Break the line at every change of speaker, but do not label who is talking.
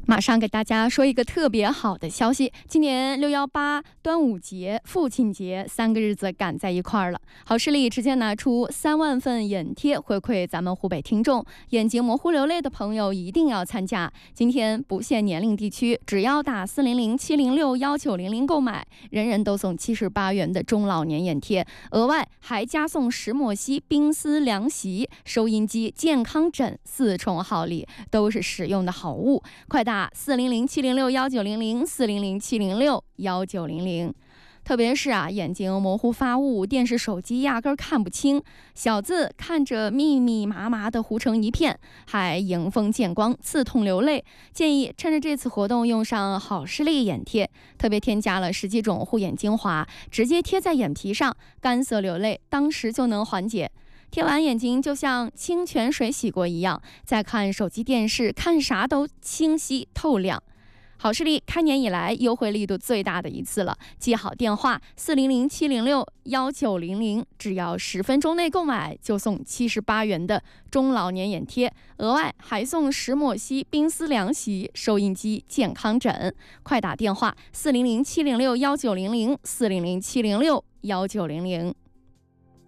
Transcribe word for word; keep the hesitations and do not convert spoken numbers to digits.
马上给大家说一个特别好的消息，今年六幺八、端午节、父亲节三个日子赶在一块儿了。好视力直接拿出三万份眼贴回馈咱们湖北听众，眼睛模糊流泪的朋友一定要参加。今天不限年龄地区，只要打四零零七零六幺九零零购买，人人都送七十八元的中老年眼贴，额外还加送石墨烯冰丝凉席、收音机、健康枕四重好礼，都是实用的好物。快打四零零七零六幺九零零四零零七零六幺九零零。特别是啊，眼睛模糊发雾，电视手机压根看不清，小字看着密密麻麻的糊成一片，还迎风见光，刺痛流泪。建议趁着这次活动用上好视力眼贴，特别添加了十几种护眼精华，直接贴在眼皮上，干涩流泪当时就能缓解。贴完眼睛就像清泉水洗过一样，再看手机电视看啥都清晰透亮。好视力开年以来优惠力度最大的一次了，记好电话四零零七零六幺九零零，只要十分钟内购买就送七十八元的中老年眼贴，额外还送石墨烯冰丝凉席、收音机、健康枕。快打电话四零零七零六幺九零零四零零七零六幺九零零。